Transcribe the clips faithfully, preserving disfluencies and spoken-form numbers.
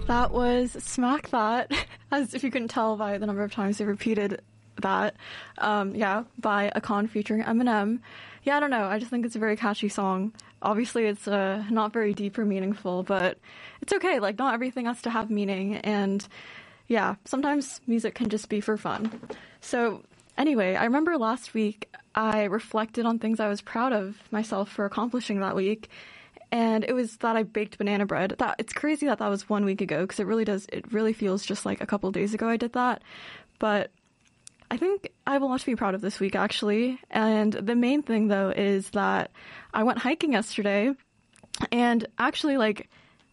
That was Smack That, as if you couldn't tell by the number of times they repeated that. Um, yeah, by Akon featuring Eminem. Yeah, I don't know. I just think it's a very catchy song. Obviously, it's uh, not very deep or meaningful, but it's okay. Like, not everything has to have meaning. And yeah, sometimes music can just be for fun. So anyway, I remember last week I reflected on things I was proud of myself for accomplishing that week. And it was that I baked banana bread. That it's crazy that that was one week ago, because it really does. It really feels just like a couple days ago I did that. But I think I have a lot to be proud of this week, actually. And the main thing, though, is that I went hiking yesterday. And actually, like,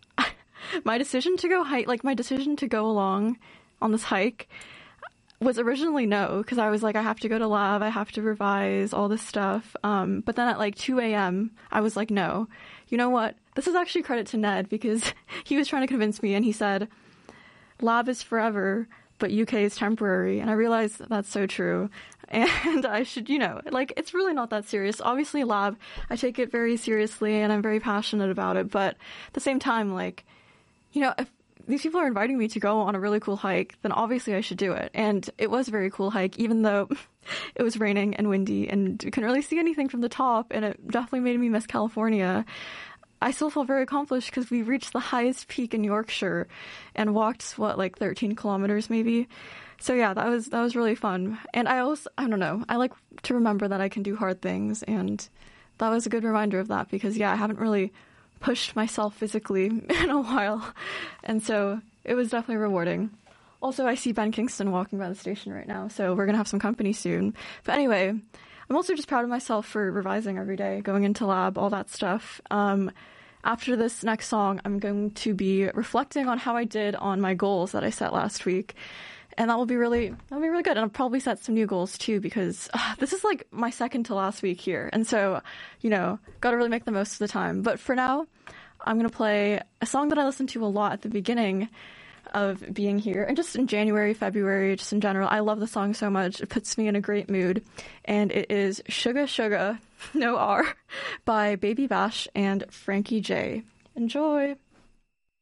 my decision to go hike, like my decision to go along on this hike was originally no, because I was like, I have to go to lab, I have to revise all this stuff. Um, but then at like two a.m., I was like, no. You know what? This is actually credit to Ned, because he was trying to convince me, and he said, lab is forever, but U K is temporary. And I realized that that's so true. And I should, you know, like, it's really not that serious. Obviously, lab, I take it very seriously, and I'm very passionate about it. But at the same time, like, you know, if these people are inviting me to go on a really cool hike, then obviously I should do it. And it was a very cool hike, even though it was raining and windy and we couldn't really see anything from the top, and it definitely made me miss California. I still feel very accomplished because we reached the highest peak in Yorkshire and walked, what, like thirteen kilometers maybe? So yeah, that was that was really fun. And I also, I don't know, I like to remember that I can do hard things, and that was a good reminder of that, because yeah, I haven't really pushed myself physically in a while, and so it was definitely rewarding. Also, I see Ben Kingston walking by the station right now, so we're gonna have some company soon. But anyway, I'm also just proud of myself for revising every day, going into lab, all that stuff. Um, after this next song, I'm going to be reflecting on how I did on my goals that I set last week. And that will be really, that'll be really good. And I'll probably set some new goals too, because uh, this is like my second to last week here. And so, you know, got to really make the most of the time. But for now, I'm going to play a song that I listened to a lot at the beginning of being here. And just in January, February, just in general, I love the song so much. It puts me in a great mood. And it is Suga Suga, no R, by Baby Bash and Frankie J. Enjoy.